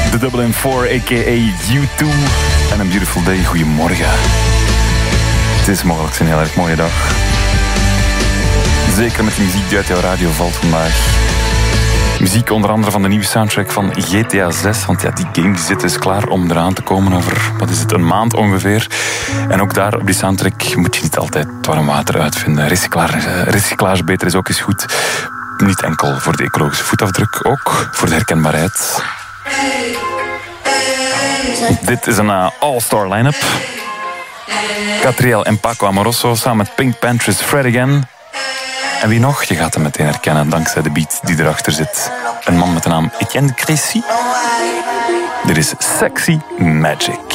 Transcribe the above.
De Dublin 4, a.k.a. U2. En een beautiful day. Goedemorgen. Het is mogelijk een heel erg mooie dag. Zeker met de muziek die uit jouw radio valt vandaag. Muziek onder andere van de nieuwe soundtrack van GTA 6. Want ja, die game die zit dus klaar om eraan te komen over, wat is het, een maand ongeveer. En ook daar op die soundtrack moet je niet altijd warm water uitvinden. Recyclage beter is ook eens goed. Niet enkel voor de ecologische voetafdruk, ook voor de herkenbaarheid. Dit is een all-star line-up. Catriel en Paco Amoroso samen met Pink Panthers' Fred Again. En wie nog? Je gaat hem meteen herkennen dankzij de beat die erachter zit. Een man met de naam Etienne Crécy. Dit is Sexy Magic.